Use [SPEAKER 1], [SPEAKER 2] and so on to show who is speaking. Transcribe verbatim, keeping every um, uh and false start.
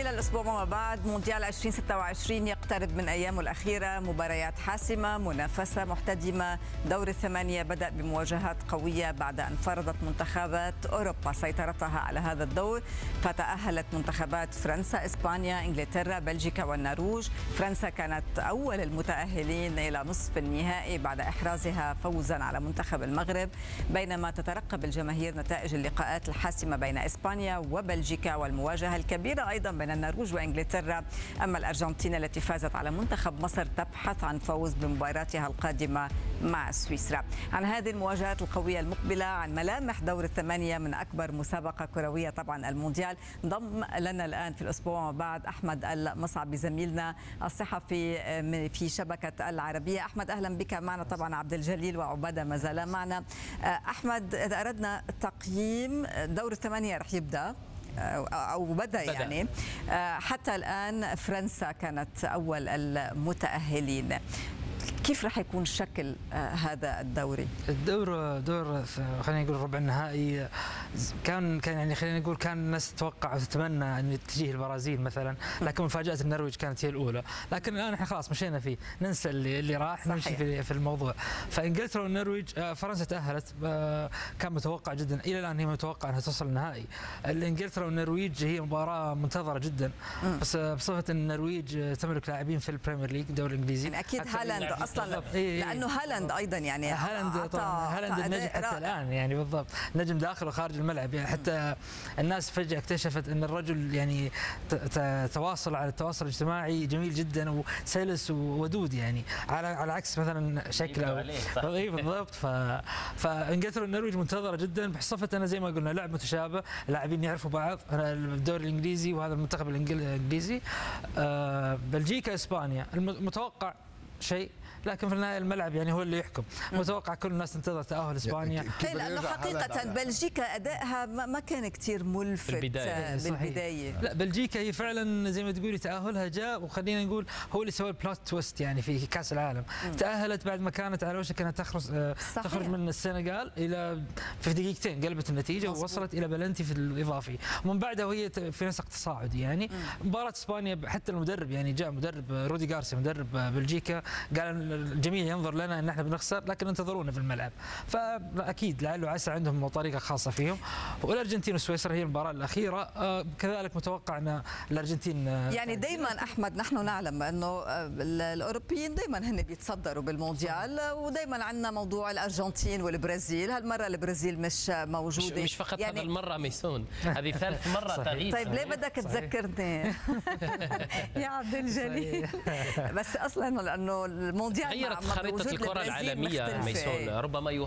[SPEAKER 1] إلى الأسبوع وما بعد. مونديال ألفين وستة وعشرين يقترب من أيامه الأخيرة، مباريات حاسمة، منافسة محتدمة. دور الثمانية بدأ بمواجهات قوية بعد أن فرضت منتخبات أوروبا سيطرتها على هذا الدور، فتأهلت منتخبات فرنسا، إسبانيا، إنجلترا، بلجيكا والنرويج. فرنسا كانت أول المتأهلين إلى نصف النهائي بعد إحرازها فوزا على منتخب المغرب، بينما تترقب الجماهير نتائج اللقاءات الحاسمة بين إسبانيا وبلجيكا والمواجهة الكبيرة أيضا بين النرويج وإنجلترا. أما الأرجنتين التي فازت على منتخب مصر تبحث عن فوز بمباراتها القادمة مع سويسرا. عن هذه المواجهات القوية المقبلة، عن ملامح دور الثمانية من أكبر مسابقة كروية طبعا المونديال، انضم لنا الآن في الأسبوع وما بعد أحمد المصعبي زميلنا الصحفي في شبكة العربية. أحمد أهلا بك معنا. طبعا عبد الجليل وعبادة ما زال معنا. أحمد، إذا أردنا تقييم دور الثمانية رح يبدأ أو بدأ يعني، حتى الآن فرنسا كانت أول المتأهلين. كيف راح يكون شكل هذا الدوري؟
[SPEAKER 2] الدور دور خلينا نقول ربع النهائي كان كان يعني خلينا نقول كان الناس تتوقع وتتمنى ان تجيه البرازيل مثلا، لكن مفاجأة النرويج كانت هي الاولى، لكن الان احنا خلاص مشينا فيه، ننسى اللي اللي راح، نمشي في في الموضوع. فانجلترا والنرويج، فرنسا تأهلت، كان متوقع جدا، الى الان هي متوقع انها توصل النهائي. انجلترا والنرويج هي مباراة منتظرة جدا، بس بصفة ان النرويج تملك لاعبين في البريمير ليج الدوري الانجليزي،
[SPEAKER 1] يعني اكيد هالاند اصلا،
[SPEAKER 2] إيه
[SPEAKER 1] لانه هالاند ايضا يعني
[SPEAKER 2] هالاند طبعا هالاند النجم حتى الان يعني بالضبط، نجم داخل وخارج الملعب يعني، حتى الناس فجأة اكتشفت ان الرجل يعني تواصل على التواصل الاجتماعي جميل جدا وسلس وودود، يعني على على عكس مثلا شكله. اي بالضبط. ف فانجلترا والنرويج منتظره جدا، بصفه انا زي ما قلنا لعب متشابه، لاعبين يعرفوا بعض، الدوري الانجليزي وهذا المنتخب الانجليزي. بلجيكا اسبانيا المتوقع شيء، لكن في النهايه الملعب يعني هو اللي يحكم. متوقع كل الناس تنتظر تاهل اسبانيا،
[SPEAKER 1] لانه حقيقه بلجيكا ادائها ما كان كثير ملفت بالبدايه, بالبداية.
[SPEAKER 2] لا بلجيكا هي فعلا زي ما تقولي تاهلها جاء، وخلينا نقول هو اللي سوى البلوت تويست يعني في كاس العالم. م. تاهلت بعد ما كانت على وشك انها تخرج تخرج من السنغال، الى في دقيقتين قلبت النتيجه مصبوط. ووصلت الى بلنتي في الاضافي، ومن بعدها وهي في نسق تصاعدي يعني. م. مباراه اسبانيا حتى المدرب يعني جاء مدرب رودي غارسيا مدرب بلجيكا قال الجميع ينظر لنا ان احنا بنخسر، لكن انتظرونا في الملعب، فاكيد لعله عسى عندهم طريقه خاصه فيهم. والارجنتين وسويسرا هي المباراه الاخيره، آه كذلك متوقع ان الارجنتين آه
[SPEAKER 1] يعني دائما احمد نحن نعلم انه الاوروبيين دائما هن بيتصدروا بالمونديال، ودائما عندنا موضوع الارجنتين والبرازيل. هالمره البرازيل مش موجوده،
[SPEAKER 3] مش, مش فقط
[SPEAKER 1] يعني
[SPEAKER 3] هذا المره ميسون، هذه ثالث مره تغيير.
[SPEAKER 1] طيب ليه بدك تذكرني يا عبد الجليل؟ بس اصلا لانه المونديال
[SPEAKER 3] غيرت خريطة الكرة العالمية ميسون، ربما